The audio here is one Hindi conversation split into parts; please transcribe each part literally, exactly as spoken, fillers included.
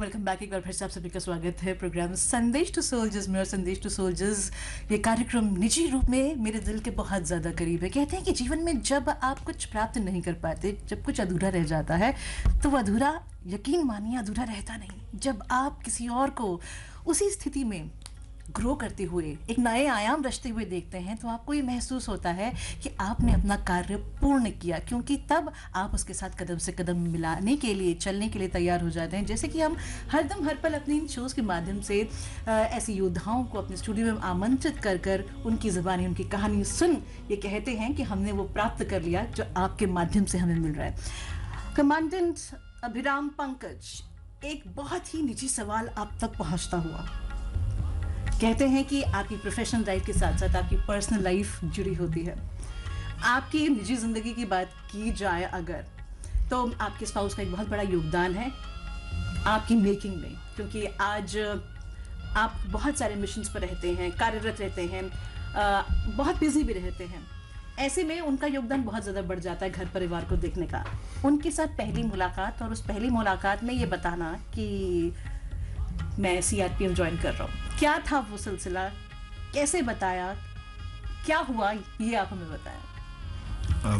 Welcome back. एक बार फिर से आप सभी का स्वागत है प्रोग्राम संदेश टू सोल्जर्स में। और संदेश टू सोल्जर्स ये कार्यक्रम निजी रूप में मेरे दिल के बहुत ज़्यादा करीब है। कहते हैं कि जीवन में जब आप कुछ प्राप्त नहीं कर पाते, जब कुछ अधूरा रह जाता है, तो वो अधूरा, यकीन मानिए, अधूरा रहता नहीं। जब आप किसी और को उसी स्थिति में ग्रो करते हुए, एक नए आयाम रचते हुए देखते हैं, तो आपको ये महसूस होता है कि आपने अपना कार्य पूर्ण किया, क्योंकि तब आप उसके साथ कदम से कदम मिलाने के लिए, चलने के लिए तैयार हो जाते हैं। जैसे कि हम हरदम हर पल अपनी इन शोज़ के माध्यम से आ, ऐसे योद्धाओं को अपने स्टूडियो में आमंत्रित कर कर उनकी ज़बानी, उनकी कहानी सुन ये कहते हैं कि हमने वो प्राप्त कर लिया जो आपके माध्यम से हमें मिल रहा है। कमांडेंट अभिराम पंकज, एक बहुत ही निजी सवाल आप तक पहुँचता हुआ। कहते हैं कि आपकी प्रोफेशनल लाइफ के साथ साथ आपकी पर्सनल लाइफ जुड़ी होती है। आपकी निजी ज़िंदगी की बात की जाए अगर, तो आपके स्पाउस का एक बहुत बड़ा योगदान है आपकी मेकिंग में, क्योंकि आज आप बहुत सारे मिशंस पर रहते हैं, कार्यरत रहते हैं, बहुत बिजी भी रहते हैं। ऐसे में उनका योगदान बहुत ज़्यादा बढ़ जाता है घर परिवार को देखने का। उनके साथ पहली मुलाकात, और उस पहली मुलाकात में ये बताना कि मैं सीआरपीएफ ज्वाइन कर रहा हूँ, क्या था वो सिलसिला, कैसे बताया, क्या हुआ, ये आप हमें बताएं।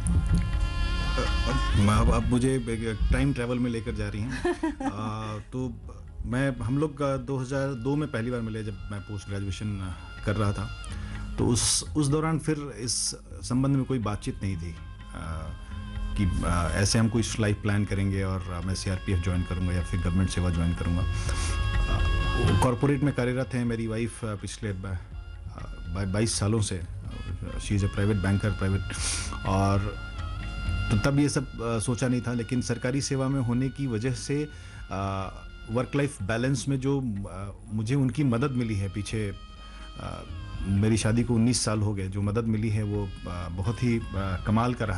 अब आप मुझे टाइम ट्रैवल में लेकर जा रही हैं। आ, तो मैं हम लोग दो हज़ार दो में पहली बार मिले जब मैं पोस्ट ग्रेजुएशन कर रहा था। तो उस उस दौरान फिर इस संबंध में कोई बातचीत नहीं थी आ, कि आ, ऐसे हम कोई लाइफ प्लान करेंगे और मैं सीआरपीएफ ज्वाइन करूंगा या फिर गवर्नमेंट सेवा ज्वाइन करूंगा। कॉरपोरेट में कार्यरत हैं मेरी वाइफ पिछले बाईस सालों से। She is a private banker, private. और तो तब ये सब आ, सोचा नहीं था, लेकिन सरकारी सेवा में होने की वजह से वर्क लाइफ बैलेंस में जो आ, मुझे उनकी मदद मिली है पीछे, आ, मेरी शादी को उन्नीस साल हो गए, जो मदद मिली है वो आ, बहुत ही आ, कमाल का रहा।